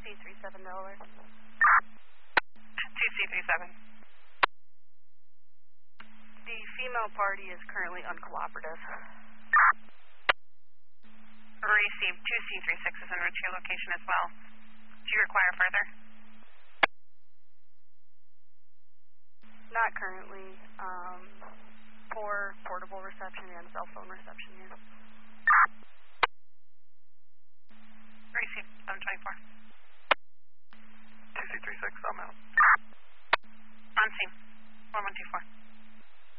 2C37 Delaware. 2C37. The female party is currently uncooperative. Received. 2C36 is en route to your location as well. Do you require further? Not currently. Poor portable reception and cell phone reception here.